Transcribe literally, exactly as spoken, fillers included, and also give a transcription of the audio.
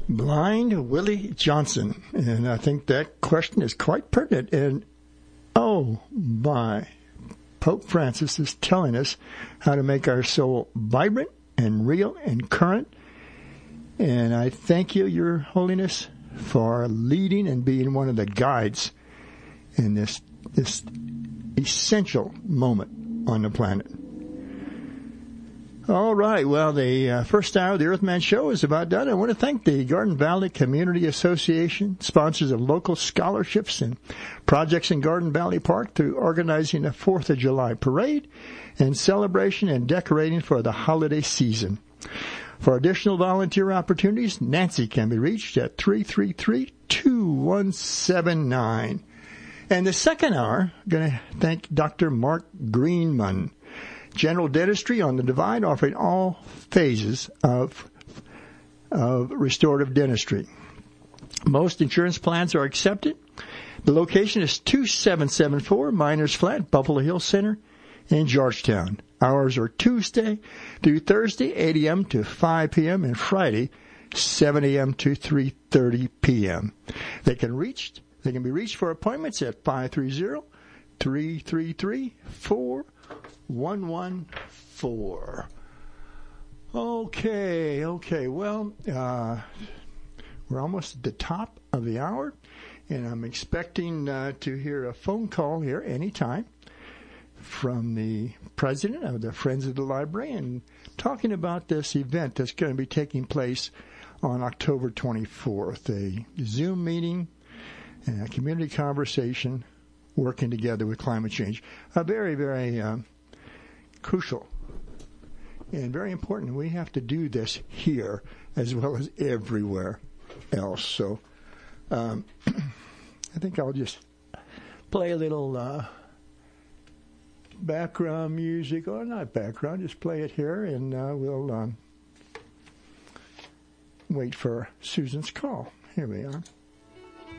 Blind Willie Johnson. And I think that question is quite pertinent. And, oh, my, Pope Francis is telling us how to make our soul vibrant and real and current. And I thank you, Your Holiness, for leading and being one of the guides in this this essential moment on the planet. All right, well, the uh, first hour of the Earthman Show is about done. I want to thank the Garden Valley Community Association, sponsors of local scholarships and projects in Garden Valley Park, through organizing a fourth of July parade and celebration and decorating for the holiday season. For additional volunteer opportunities, Nancy can be reached at three three three, two one seven nine. And the second hour, I'm going to thank Doctor Mark Greenman, General Dentistry on the Divide, offering all phases of, of restorative dentistry. Most insurance plans are accepted. The location is two seven seven four Miners Flat, Buffalo Hill Center in Georgetown. Hours are Tuesday through Thursday, eight a.m. to five p.m., and Friday, seven a.m. to three thirty p.m. They can reach, they can be reached for appointments at five three zero, three three three, four one one four. Okay, okay. Well, uh, we're almost at the top of the hour, and I'm expecting uh, to hear a phone call here anytime from the president of the Friends of the Library, and talking about this event that's going to be taking place on October twenty-fourth, a Zoom meeting and a community conversation working together with climate change. A very, very uh, crucial and very important. We have to do this here as well as everywhere else. So um, I think I'll just play a little uh, background music, or not background, just play it here, and uh, we'll um, wait for Susan's call. Here we are.